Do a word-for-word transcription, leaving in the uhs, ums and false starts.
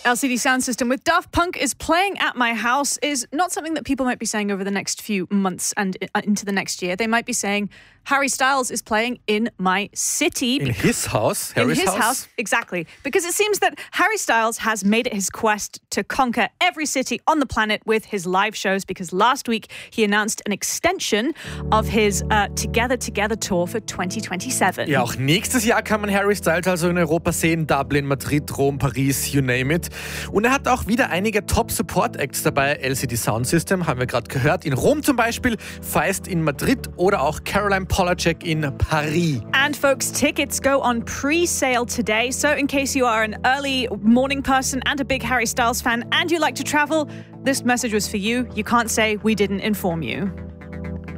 L C D Soundsystem with Daft Punk is playing at my house is not something that people might be saying over the next few months and into the next year. They might be saying Harry Styles is playing in my city. In his house? Harry's in his house? house, exactly. Because it seems that Harry Styles has made it his quest to conquer every city on the planet with his live shows, because last week he announced an extension of his uh, Together Together Tour for twenty twenty-seven. Ja, auch nächstes Jahr kann man Harry Styles also in Europa sehen. Dublin, Madrid, Rom, Paris, you name it. Und er hat auch wieder einige Top-Support-Acts dabei. L C D Soundsystem, haben wir gerade gehört. In Rom zum Beispiel, Feist in Madrid oder auch Caroline Polachek in Paris. And folks, tickets go on pre-sale today. So in case you are an early morning person and a big Harry Styles fan and you like to travel, this message was for you. You can't say we didn't inform you.